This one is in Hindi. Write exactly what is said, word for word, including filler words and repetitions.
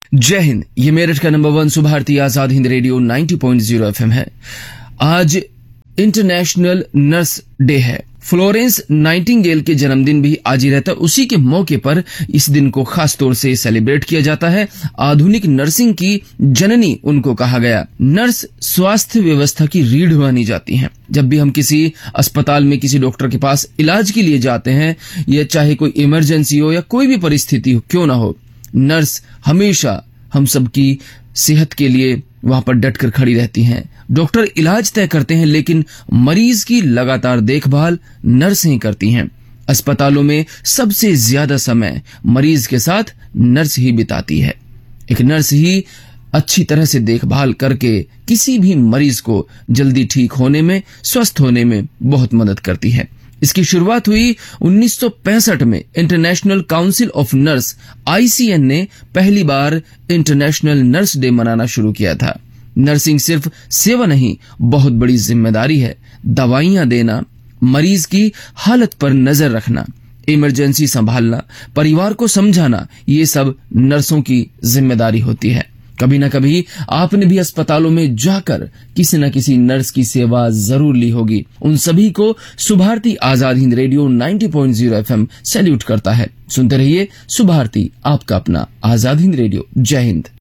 जय हिंद। ये मेरठ का number one Subharti Azad Hind radio नब्बे पॉइंट शून्य एफएम है। आज इंटरनेशनल नर्स डे है। फ्लोरेंस नाइटिंगेल के जन्मदिन भी आज ही रहता है। उसी के मौके पर इस दिन को खास तौर से सेलिब्रेट किया जाता है। आधुनिक नर्सिंग की जननी उनको कहा गया। नर्स स्वास्थ्य व्यवस्था की रीढ़ मानी जाती हैं। जब भी हम किसी अस्पताल में किसी डॉक्टर के पास इलाज के लिए जाते हैं, या चाहे कोई इमरजेंसी हो या कोई भी परिस्थिति हो क्यों ना हो, नर्स हमेशा हम सबकी सेहत के लिए वहां पर डटकर खड़ी रहती हैं। डॉक्टर इलाज तय करते हैं, लेकिन मरीज की लगातार देखभाल नर्स ही करती हैं। अस्पतालों में सबसे ज्यादा समय मरीज के साथ नर्स ही बिताती है। एक नर्स ही अच्छी तरह से देखभाल करके किसी भी मरीज को जल्दी ठीक होने में, स्वस्थ होने में बहुत मदद करती है। इसकी शुरुआत हुई उन्नीस सौ पैंसठ में। International council of nurse ICN ने पहली बार इंटरनेशनल नर्स डे मनाना शुरू किया था। नर्सिंग सिर्फ सेवा नहीं, बहुत बड़ी जिम्मेदारी है। दवाइयां देना, मरीज की हालत पर नजर रखना, इमरजेंसी संभालना, परिवार को समझाना, ये सब नर्सों की जिम्मेदारी होती है। कभी ना कभी आपने भी अस्पतालों में जाकर किसी न किसी नर्स की सेवा जरूर ली होगी। उन सभी को सुभारती आजाद हिंद रेडियो नब्बे पॉइंट शून्य एफएम सैल्यूट करता है। सुनते रहिए सुभारती, आपका अपना आजाद हिंद रेडियो। जय हिंद।